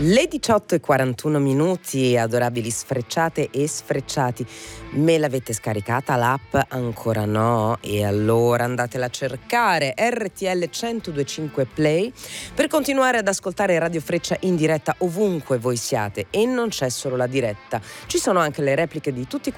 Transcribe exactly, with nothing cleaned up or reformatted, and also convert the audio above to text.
Le diciotto e quarantuno minuti, adorabili sfrecciate e sfrecciati. Me l'avete scaricata l'app? Ancora no? E allora andatela a cercare, R T L centodue e cinque Play, per continuare ad ascoltare Radio Freccia in diretta ovunque voi siate. E non c'è solo la diretta, ci sono anche le repliche di tutti